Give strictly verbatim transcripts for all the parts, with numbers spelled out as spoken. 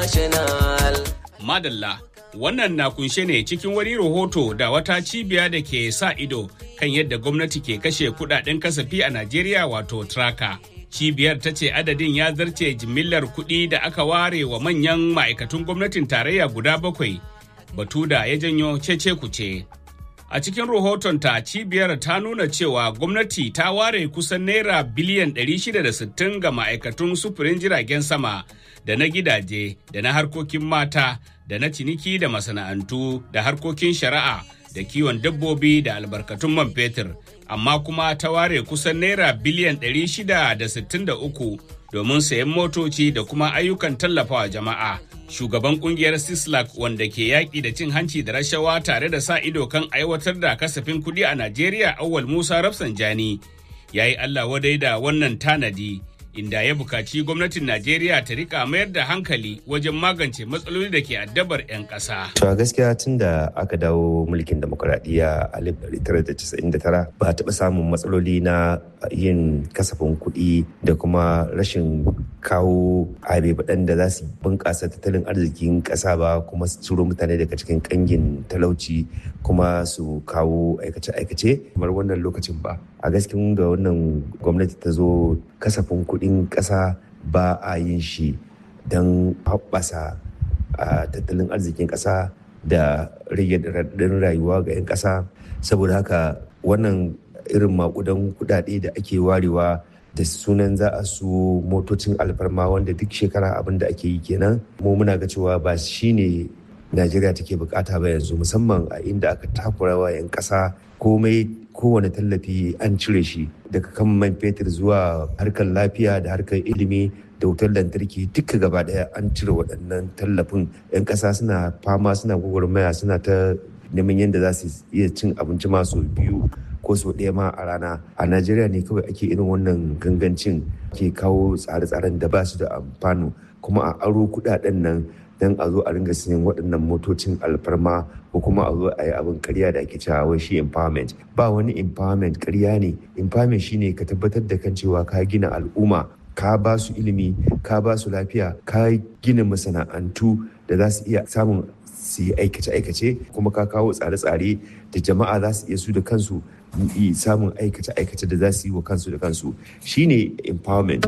national. Madalla, wannan na kunshe ne cikin wani rahoto da wata cibiya da ke sa ido kan yadda gwamnati ke kashe kudaden kasafi a Najeriya wato Traka. Cibiyar ta ce adadin ya zarce jimillar kuɗi da aka ware wa manyan ma'aikatun gwamnatin tarayya guda bakwai, batu da ya janyo cece kuce. A cikin rahotonta, cibiyar ta nuna cewa gwamnati ta ware kusan naira biliyan ɗari shida da sittin ga ma'aikatun sufurin jiragen sama da na gidaje da na harkokin mata da na ciniki da masana'antu da harkokin shari'a da kiwon dabbobi da albarkatun man fetur, amma kuma ta ware kusan naira biliyan ɗari shida da sittin da uku domin sayan motoci da kuma ayyukan tallafawa jama'a. Shugaban kungiyar Sislak wanda ke yaƙi da cin hanci da rashawa tare da sa ido kan aiwatar da kasafin kuɗi a Najeriya, Auwal Musa Rafsanjani, ya yi Allah wadai da wannan tanadi, inda ya bukaci gwamnatin Najeriya ta rika mayar da hankali wajen magance matsaloli da ke addabar 'yan ƙasa. To a gaskiya tun da aka dawo mulkin demokuraɗiyya a alif ɗari tara da casa'in da tara ba a taɓa samun matsaloli na yin kasafin kuɗi da kuma rashin kawo abe baɗan da za su bunƙasa tattalin arzikin ƙasa ba, kuma su ciro mutane daga cikin ƙangin talauci kuma su kawo aikace-aikace kamar wannan lokacin ba. A gaskiya da wannan gwamnati ta zo kasafin kuɗin ƙasa ba a yin shi don haɓasa a tattalin arzikin ƙasa da rage raɗaɗin rayuwa ga 'yan ƙasa. Saboda haka wannan irin maƙudan kuɗaɗe da ake warewa da sunan za a su motocin alfarma wanda duk shekara abin da ake yi kenan, mu muna ga cewa ba shi ne Najeriya take bukata ba yanzu, musamman a inda aka takura wa 'yan ƙasa komai, kowane tallafi an cire shi daga kan man fetur zuwa harkar lafiya da harkar ilimi da wutar lantarki duka gaba daya an cire waɗannan tallafin. 'Yan ƙasa suna fama, suna gwagwarmaya, suna ta neman yadda za su iya cin abinci masu biyu ko sau ɗaya ma a rana. A Najeriya ne kawai ake irin wannan gangancin, ke kawo tsare-tsaren da ba su da amfano, kuma a aro kuɗaɗen nan don a zo a ringa siyan waɗannan motocin alfarma ko kuma a zo a yi abin karya da ake cewa wai shi empowerment. Ba wani empowerment, karya ne. Empowerment shine ka tabbatar da kan cewa ka gina al'umma, ka ba su ilimi, ka ba su lafiya, ka gina masana'antu da za su iya samun su yi aikace-aikace, kuma ka kawo tsare-tsare da jama'a za su iya su da kansu samun aikace-aikace da za su yi wa kansu da kansu. Shine empowerment.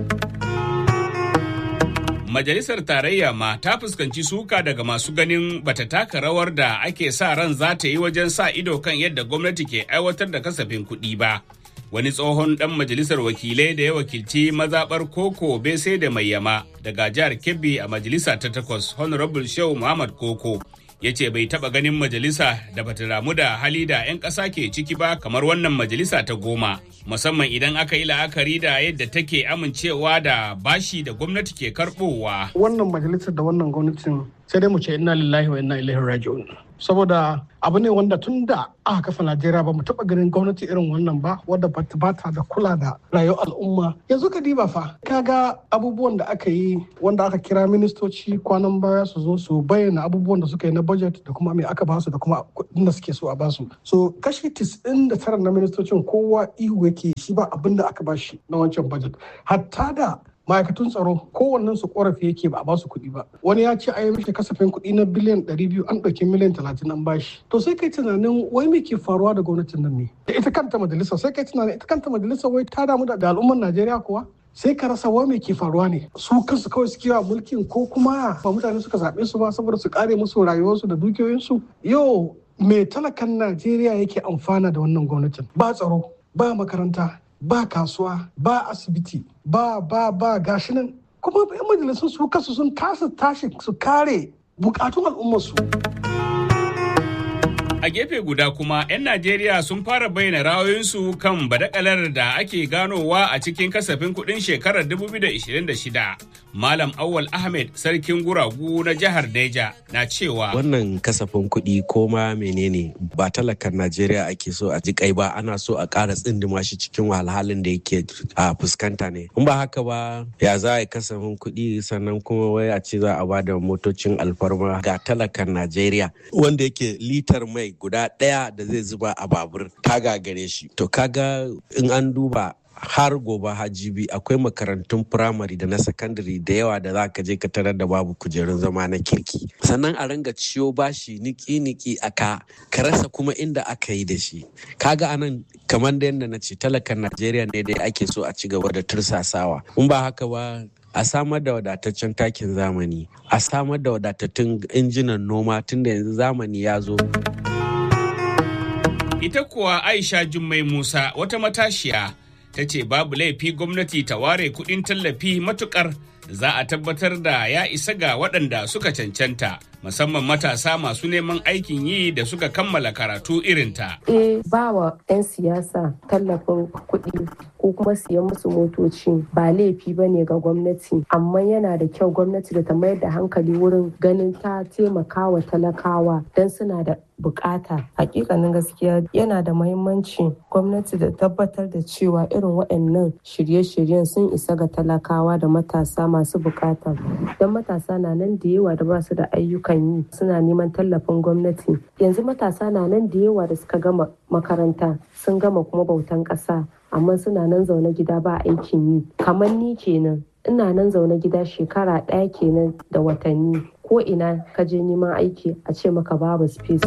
Majalisar Tarayya ma ta fuskanci suka daga masu ganin bata taka rawar da ake sa ran za ta yi wajen sa ido kan yadda gwamnati ke aiwatar da kasafin kuɗi ba. Wani tsohon ɗan majalisar wakilai da ya wakilci mazaɓar Koko Bese da Mayyama daga jihar Kebbi a majalisa ta takwas, Honorable Shehu Muhammad Koko, ya ce bai taɓa ganin majalisa da bata damu da hali da 'yan ƙasa ke ciki ba kamar wannan majalisa ta goma, musamman idan aka yi la'akari da yadda take amincewa da bashi da gwamnati ke karɓowa. Wannan majalisar da wannan gwamnatin sai dai mu ce inna lillahi wa inna ilaihi raji'un. Saboda abu ne wanda tun da aka kafa Najeriya ba mu taɓa ganin gwamnati irin wannan ba, wadda ba ta da kula da rayuwar al'umma. Yanzu ka diba fa, kaga abubuwan da aka yi wanda aka kira ministoci kwanan baya su zo su bayyana abubuwan da suka yi na budget da kuma me aka basu da kuma kuɗin da suke so a basu. So kashi tisa'in da tara na ministocin kowa ihu yake shi ba abin da aka bashi na wancan budget. Hatta da ma'aikatun tsaro kowannen su korafi yake ba a basu kuɗi ba. Wani ya ce a yi mishi kasafin kuɗi na biliyan ɗari biyu an ɗauki miliyan talatin an bashi. To sai kai tunanin wai me ke faruwa da gwamnatin nan ne? Da ita kanta majalisa sai kai tunanin ita kanta majalisa wai ta damu da al'ummar Najeriya kuwa? Sai ka rasa wa me ke faruwa ne? Su kansu kawai suke wa mulkin ko kuma ba mutane suka zaɓe su ba saboda su kare musu rayuwarsu da dukiyoyinsu? Yau me talakan Najeriya yake amfana da wannan gwamnatin? Ba tsaro, ba makaranta, ba kasuwa, ba asibiti, ba ba ba gashi nan. Kuma 'yan majalisun su kasu sun kasa tashi su kare bukatun al'ummarsu. A gefe guda kuma 'yan Najeriya sun fara bayyana ra'ayoyinsu kan badakalar da ake ganowa a cikin kasafin kuɗin shekarar dubu biyu da ishirin da shida. Malam Awwal Ahmed, sarkin guragu na jihar Neja, na cewa wannan kasafin kuɗi ko ma menene ba talakan Najeriya ake so a ji kai ba, ana so a ƙara tsindima shi cikin wahalhalun da yake a fuskanta ne. In ba haka ba, ya za a yi kasafin kuɗi sannan kuma wai a ce za a ba da motocin alfarma ga talakan Najeriya wanda yake litar mai guda ɗaya da zai zuba a babur ta gagare shi. To kaga in an duba har gobe hajibi akwai makarantun firamare da na sakandare da yawa da za ka je ka tarar da babu kujerun zama na kirki. Sannan a ringa ciyo bashi niki-niki a ka ka rasa kuma inda aka yi da shi. Kaga anan kamar da yadda na ce talakan Najeriya ne da ake so a ci gaba da tursasawa. In ba haka ba a samar da wadataccen takin zamani, a samar da wadatattun injinan noma tunda yanzu zamani ya zo. Ita kuwa Aisha Jummai Musa wata matashiya ta ce babu laifi gwamnati ta ware kuɗin tallafi matukar za a tabbatar da ya isa ga waɗanda suka cancanta, musamman matasa masu neman aikin yi da suka kammala karatu irinta. Eh, ba wa 'yan siyasa tallafin kuɗi ko kuma siyan musu motoci ba laifi ba ne ga gwamnati, amma yana da kyau gwamnati da ta mayar da hankali wurin ganin ta taimaka wa talakawa don suna da bukata. Hakikanin gaskiya yana da muhimmanci gwamnati da tabbatar da cewa irin waɗannan shirye-shiryen sun isa ga talakawa da matasa masu bukata. Don matasa na nan da yawa da ba su da ayyukan yi suna neman tallafin gwamnati. Yanzu matasa na nan da yawa da suka gama makaranta sun gama kuma bautan ƙasa, amma suna nan zaune gida ba aikin yi. Kamar ni kenan, ina nan zaune gida shekara ɗaya kenan da watanni. Ko ina ka je neman aiki a ce maka babu space.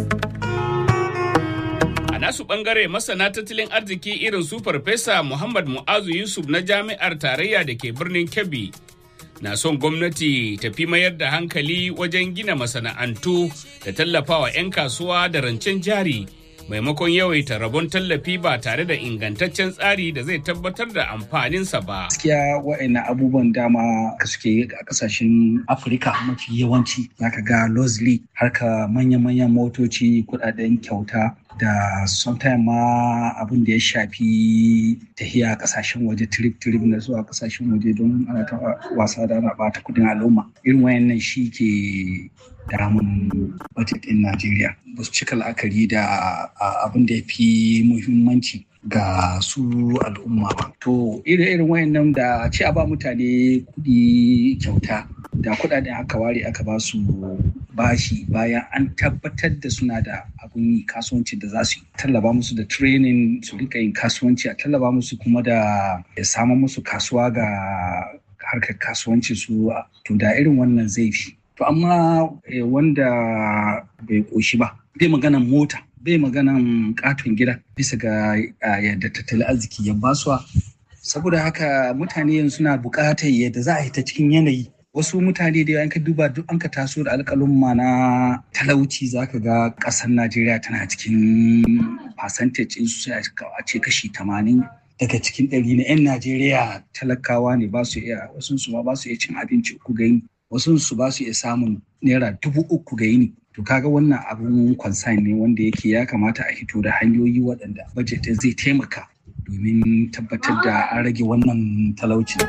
A nasu bangare masana tattalin arziki irin su Farfesa Muhammad Mu'azu Yusuf na Jami'ar Tarayya da ke birnin Kebbi na son gwamnati ta fi mayar da hankali wajen gina masana'antu da tallafawa 'yan kasuwa da rancen jari maimakon yawaita rabon tallafi ba tare da ingantaccen tsari da zai tabbatar da amfaninsa ba. Gaskiya wa'annan abubuwan dama ka suke a kasashen Afirka mafi yawanci zaka ga Lozli harka manya-manyan motoci, kudaden kyauta da sometimes ma abin da ya shafi tahiya kasashen waje trip-trip na zuwa kasashen waje don ana ta wasa da ana bata kudin al'umma. Irin wayannan shi ke damun budget din Najeriya. Ba su cika la'akari da abin da ya fi muhimmanci ga su al'umma ba. To irin wayannan da ce a ba mutane kuɗi kyauta da kuɗaɗen aka ware aka ba su bashi bayan an tabbatar da suna da abun kasuwanci da za su tallaba musu da training su rika yin kasuwanci, a tallaba musu kuma da samun musu kasuwa ga harkar kasuwanci su, to da irin wannan zai fi. To amma wanda bai ƙoshi ba bai maganan mota bai maganan katon gida bisa ga yadda tattalin arziki ya basuwa, saboda haka mutane yanzu suna buƙatar yadda za a yi ta cikin yanayi. Wasu mutane da an ka duba duk an ka taso da alƙalumma na talauci zaka ga ƙasar Najeriya tana cikin percentage in su a ce kashi tamanin daga cikin ɗari na 'yan Najeriya talakawa ne, ba su iya, wasu su ma ba su iya cin abinci uku ga yini, wasu su ba su iya samun naira dubu uku ga yini. To kaga wannan abun concern ne wanda yake ya kamata a hito da hanyoyi waɗanda budget zai taimaka domin tabbatar da an rage wannan talaucin.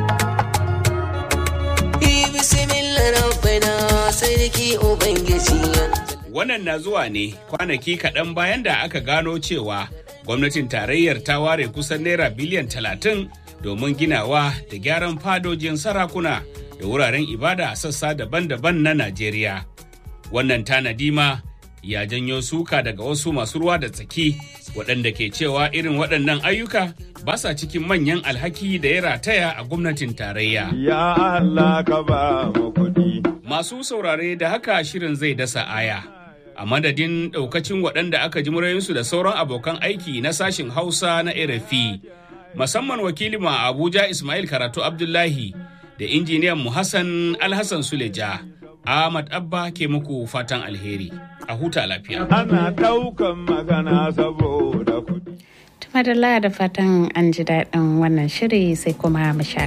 Wannan na zuwa ne kwanaki kaɗan bayan da aka gano cewa gwamnatin tarayyar ta ware kusan naira biliyan talatin domin ginawa da gyaran fadojin sarakuna da wuraren ibada a sassa daban-daban na Najeriya. Wannan tanadi ma ya janyo suka daga wasu masu ruwa da tsaki waɗanda ke cewa irin waɗannan ayyuka ba sa cikin manyan alhaki da ya rataya a gwamnatin tarayya. Ya Allah ka ba mu kuɗi. Masu saurare da haka shirin zai dasa aya. A madadin ɗaukacin waɗanda aka ji murayinsu da sauran abokan aiki na sashin Hausa na R F I, musamman wakilin a Abuja Ismail Karatu Abdullahi da injiniyan mu Hassan Alhassan Suleja, Ahmad Abba ke muku fatan alheri. A huta lafiya. Ana ɗaukan magana saboda kuɗi. Tumadala da fatan an ji daɗin wannan shiri sai kuma mu sha